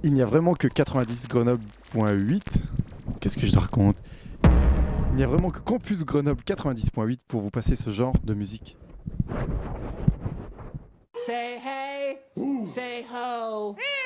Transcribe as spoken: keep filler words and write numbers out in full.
Il n'y a vraiment que quatre-vingt-dix Grenoble.huit. Qu'est-ce que je raconte? Il n'y a vraiment que Campus Grenoble quatre-vingt-dix point huit pour vous passer ce genre de musique. Say hey, Ooh. Say ho. Hey.